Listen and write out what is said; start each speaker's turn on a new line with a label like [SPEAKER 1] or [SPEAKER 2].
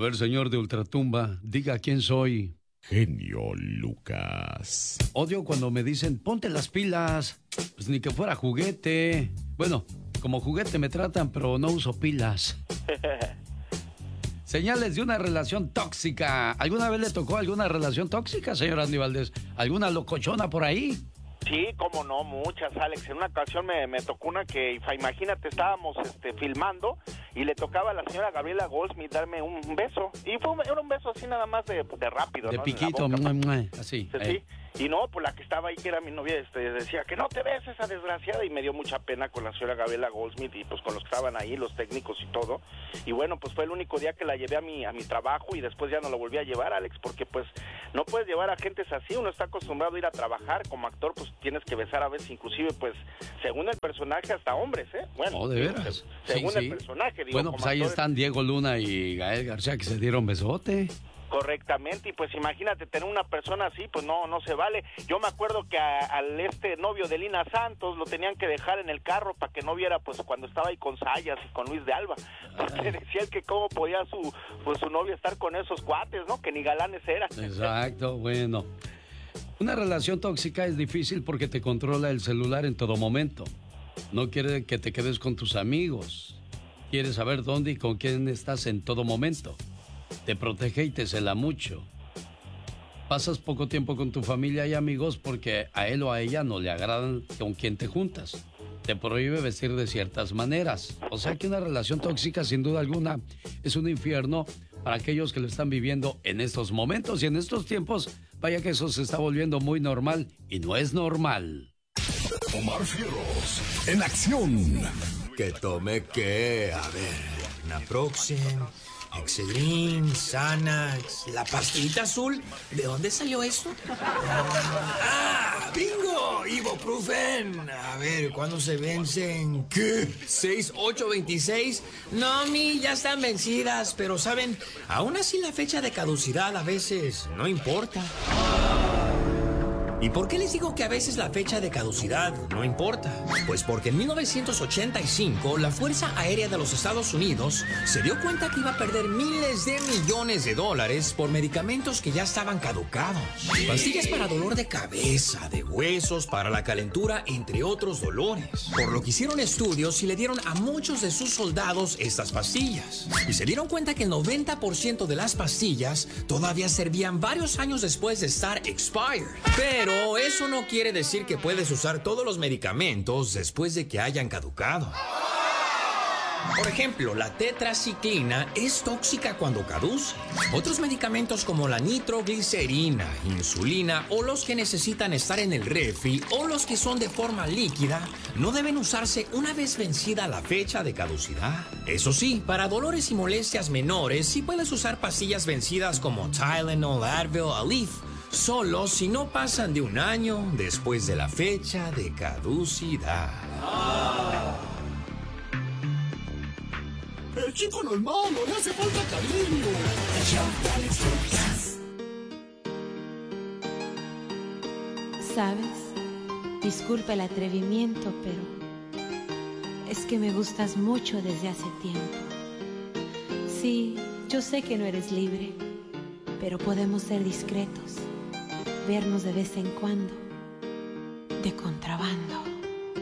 [SPEAKER 1] ver, señor de Ultratumba, diga quién soy.
[SPEAKER 2] Genio Lucas.
[SPEAKER 1] Odio cuando me dicen, ponte las pilas. Pues ni que fuera juguete. Bueno, como juguete me tratan, pero no uso pilas. Señales de una relación tóxica. ¿Alguna vez le tocó alguna relación tóxica, señor Andy Valdés? ¿Alguna locochona por ahí?
[SPEAKER 3] Sí, cómo no, muchas, Alex. En una ocasión me tocó una que, imagínate, estábamos filmando y le tocaba a la señora Gabriela Goldsmith darme un beso. Y era un beso así nada más de rápido,
[SPEAKER 1] de
[SPEAKER 3] ¿no?
[SPEAKER 1] piquito, así.
[SPEAKER 3] Sí. Y no, pues la que estaba ahí, que era mi novia, decía que no te ves esa desgraciada, y me dio mucha pena con la señora Gabriela Goldsmith y pues con los que estaban ahí, los técnicos y todo. Y bueno, pues fue el único día que la llevé a mi trabajo y después ya no la volví a llevar, Alex, porque pues no puedes llevar a gentes así. Uno está acostumbrado a ir a trabajar como actor, pues tienes que besar a veces, inclusive pues según el personaje, hasta hombres, Bueno,
[SPEAKER 1] oh, ¿de veras?
[SPEAKER 3] Según el personaje, digo.
[SPEAKER 1] Bueno, pues ahí están Diego Luna y Gael García, que se dieron besote.
[SPEAKER 3] Correctamente, y pues imagínate tener una persona así, pues no se vale. Yo me acuerdo que al novio de Lina Santos lo tenían que dejar en el carro para que no viera pues cuando estaba ahí con Sayas y con Luis de Alba, porque decían que cómo podía su novia estar con esos cuates, ¿no? Que ni galanes eran.
[SPEAKER 1] Exacto, bueno. Una relación tóxica es difícil porque te controla el celular en todo momento. No quiere que te quedes con tus amigos. Quiere saber dónde y con quién estás en todo momento. Te protege y te cela mucho. Pasas poco tiempo con tu familia y amigos porque a él o a ella no le agradan con quien te juntas. Te prohíbe vestir de ciertas maneras. O sea que una relación tóxica, sin duda alguna, es un infierno para aquellos que lo están viviendo en estos momentos y en estos tiempos. Vaya que eso se está volviendo muy normal y no es normal.
[SPEAKER 4] Omar Fierros, en acción.
[SPEAKER 5] ¿Que tome qué? A ver, Naproxen, Excedrin, Xanax, la pastillita azul. ¿De dónde salió eso? ¡Ah! ¡Bingo! Ibuprofen. A ver, ¿cuándo se vencen? ¿Qué? ¿6, 8, 26? No, ya están vencidas, pero ¿saben? Aún así la fecha de caducidad a veces no importa. ¿Y por qué les digo que a veces la fecha de caducidad no importa? Pues porque en 1985 la Fuerza Aérea de los Estados Unidos se dio cuenta que iba a perder miles de millones de dólares por medicamentos que ya estaban caducados. Pastillas para dolor de cabeza, de huesos, para la calentura, entre otros dolores. Por lo que hicieron estudios y le dieron a muchos de sus soldados estas pastillas. Y se dieron cuenta que el 90% de las pastillas todavía servían varios años después de estar expired. Pero eso no quiere decir que puedes usar todos los medicamentos después de que hayan caducado. Por ejemplo, la tetraciclina es tóxica cuando caduce. Otros medicamentos como la nitroglicerina, insulina o los que necesitan estar en el refri o los que son de forma líquida no deben usarse una vez vencida la fecha de caducidad. Eso sí, para dolores y molestias menores sí puedes usar pastillas vencidas como Tylenol, Advil, Aleve, solo si no pasan de un año después de la fecha de caducidad.
[SPEAKER 4] El chico no es malo, le hace falta cariño.
[SPEAKER 6] ¿Sabes? Disculpa el atrevimiento, pero es que me gustas mucho desde hace tiempo. Sí, yo sé que no eres libre, pero podemos ser discretos, vernos de vez en cuando, de contrabando.